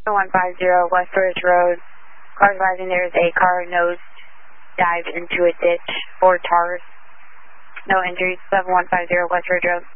150 West Ridge Road. Cars arriving, there is a car nose dived into a ditch, 4 cars. No injuries, 7150 West Ridge Road.